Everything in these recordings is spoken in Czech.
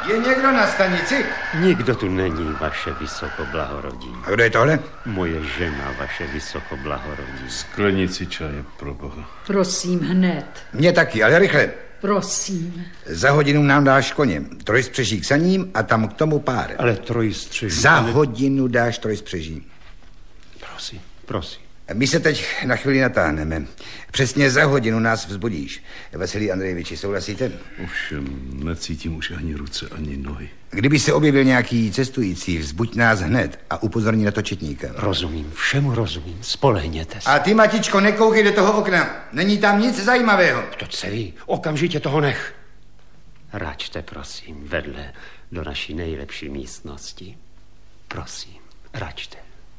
Je někdo na stanici? Nikdo tu není, vaše vysokoblahorodí. A kdo je tohle? Moje žena, vaše vysokoblahorodí. Sklenici čaje, proboha. Prosím, hned. Mně taky, ale rychle. Prosím. Za hodinu nám dáš koně. Trojspřeží k saním a tam k tomu pár. Ale trojstřeží... Za hodinu dáš trojspřeží. Prosím, prosím. My se teď na chvíli natáhneme. Přesně za hodinu nás vzbudíš. Vasilij Andrejeviči, souhlasíte? Ovšem, necítím už ani ruce, ani nohy. Kdyby se objevil nějaký cestující, vzbuď nás hned a upozorni na to četníka. Rozumím, všemu rozumím, spolehněte se. A ty, Matičko, nekoukej do toho okna. Není tam nic zajímavého. To celý, okamžitě toho nech. Račte, prosím, vedle do naší nejlepší místnosti. Prosím, račte.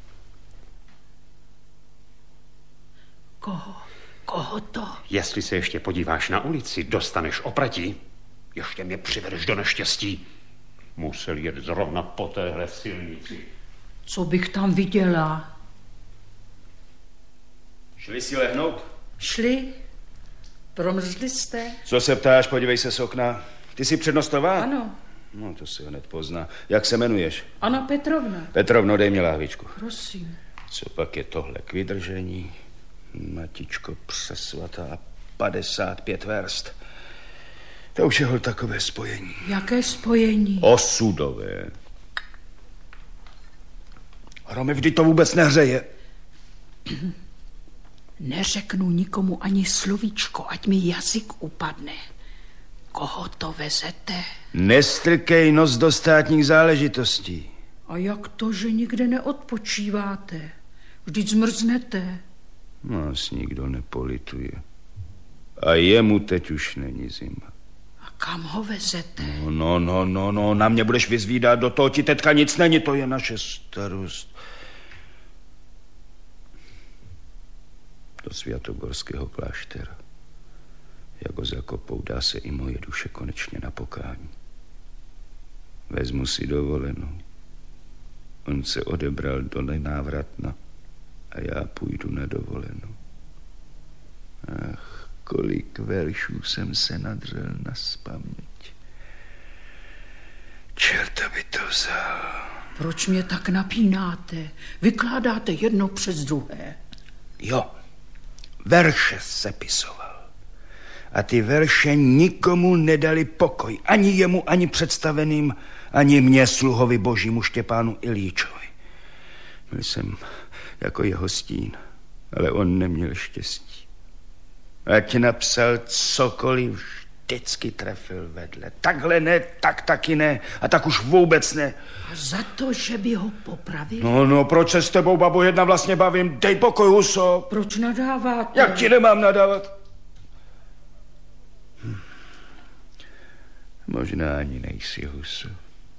Koho to? Jestli se ještě podíváš na ulici, dostaneš opratí. Ještě mě přivedeš do neštěstí. Musel jet zrovna po téhle silnici. Co bych tam viděla? Šli si lehnout? Šli? Promrzli jste? Co se ptáš, podívej se z okna. Ty jsi přednostová? Ano. No, to se hned pozná. Jak se jmenuješ? Anna Petrovna. Petrovno, dej mi láhvičku. Prosím. Co pak je tohle k vydržení? Matičko přesvatá, 55 verst. To už je hol takové spojení. Jaké spojení? Osudové. Hrome, vždy to vůbec nehřeje. Neřeknu nikomu ani slovíčko, ať mi jazyk upadne. Koho to vezete? Nestrkej nos do státních záležitostí. A jak to, že nikde neodpočíváte? Vždyť zmrznete. Nás nikdo nepolituje. A jemu teď už není zima. A kam ho vezete? No, na mě budeš vyzvídat, do toho ti teďka nic není, to je naše starost. Do Svatogorského kláštera. Jak ho zakopou, dá se i moje duše konečně na pokání. Vezmu si dovolenou. On se odebral do nenávratna a já půjdu na dovolenou. Ach, kolik veršů jsem se nadřel na spaměť. Čerta by to vzal. Proč mě tak napínáte? Vykládáte jedno přes druhé. Jo, verše sepisoval. A ty verše nikomu nedali pokoj. Ani jemu, ani představeným, ani mně, sluhovi božímu Štěpánu Ilíčovi. Byl jsem jako jeho stín, ale on neměl štěstí. Ať napsal cokoliv, vždycky trefil vedle. Takhle ne, tak taky ne, a tak už vůbec ne. A za to, že by ho popravil? No, proč se s tebou, babo, jedna vlastně bavím? Dej pokoj, huso. Proč nadáváte? Jak ti nemám nadávat? Možná ani nejsi, huso.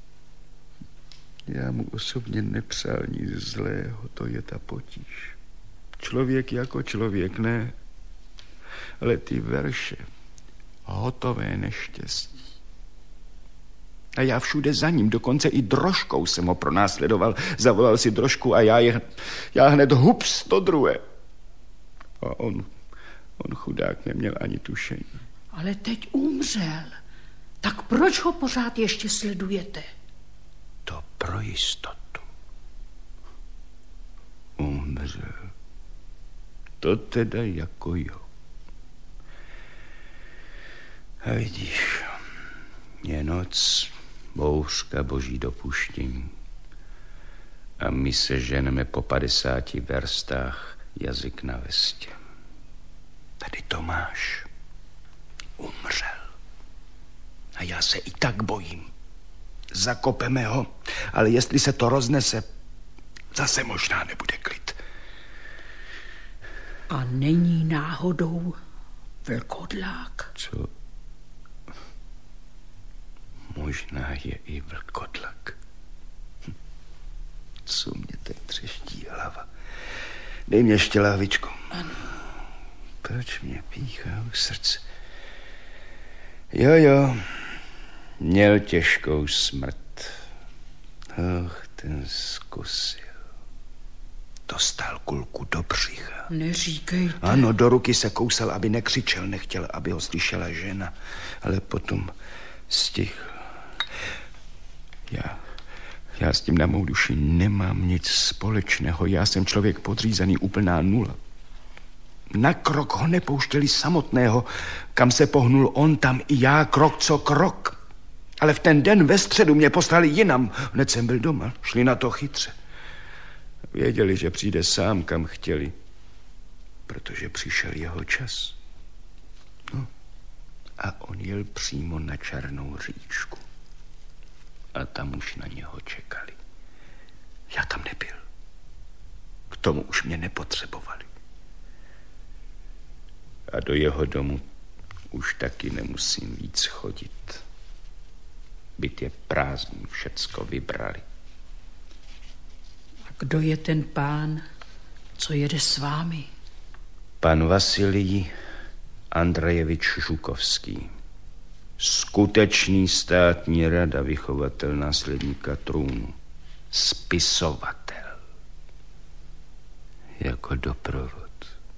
Já mu osobně nepřál nic zlého, to je ta potíž. Člověk jako člověk, ne. Ale ty verše, hotové neštěstí. A já všude za ním, dokonce i Drožkou jsem ho pronásledoval. Zavolal si Drožku a já hned hups to druhé. A on chudák neměl ani tušení. Ale teď umřel. Tak proč ho pořád ještě sledujete? To pro jistotu. Umřel. To teda jako jo. A vidíš, je noc, bouřka, boží dopuštění. A my se ženeme po 50 verstách, jazyk na vestě. Tady Tomáš umřel. A já se i tak bojím. Zakopeme ho, ale jestli se to roznese, zase možná nebude klid. A není náhodou vlkodlák? Co? Možná je i vlkodlak. Co mě teď třeští hlava. Dej mě ještě láhvičku. Ano. Proč mě píchá u srdce? Jo, měl těžkou smrt. Ten zkusil. Dostal kulku do břicha. Neříkejte. Ano, do ruky se kousal, aby nekřičel, nechtěl, aby ho slyšela žena. Ale potom stichl. Já s tím na mou duši nemám nic společného. Já jsem člověk podřízený, úplná nula. Na krok ho nepouštěli samotného. Kam se pohnul on, tam i já, krok co krok. Ale v ten den ve středu mě poslali jinam. Hned jsem byl doma, šli na to chytře. Věděli, že přijde sám, kam chtěli, protože přišel jeho čas. No, a on jel přímo na Černou říčku. A tam už na něho čekali. Já tam nebyl. K tomu už mě nepotřebovali. A do jeho domu už taky nemusím víc chodit. Byt je prázdný, všecko vybrali. A kdo je ten pán, co jede s vámi? Pan Vasilij Andrejevič Žukovský. Skutečný státní rada, vychovatel následníka trůnu. Spisovatel. Jako doprovod.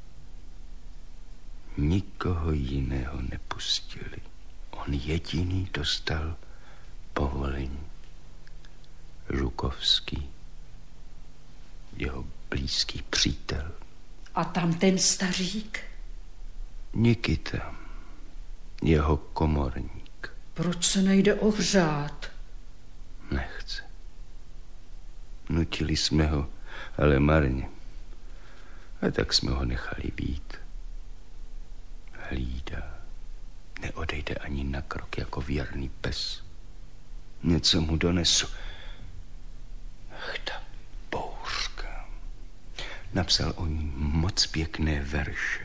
Nikoho jiného nepustili. On jediný dostal povolení. Žukovský. Jeho blízký přítel. A tam ten stařík? Nikita. Jeho komorník. Proč se nejde ohřát? Nechce. Nutili jsme ho, ale marně. A tak jsme ho nechali být. Hlídá. Neodejde ani na krok jako věrný pes. Něco mu donesu. Ach, ta bouřka. Napsal o ní moc pěkné verše.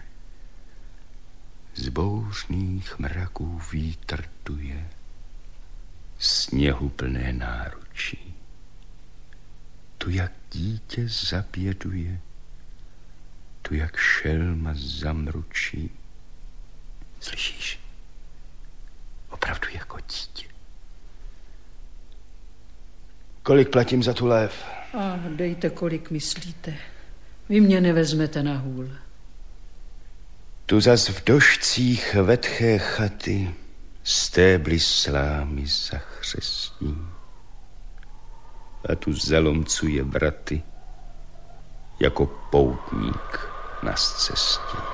Z bouřných mraků vítr duje, sněhu plné náručí. Tu jak dítě zaběduje, tu jak šelma zamručí. Slyšíš? Opravdu jako dítě. Kolik platím za tu lév? A dejte, kolik myslíte. Vy mě nevezmete na hůl. Tu zas v došcích vetché chaty stébly slámy zachřestí. A tu zalomcuje vraty jako poutník na scestí.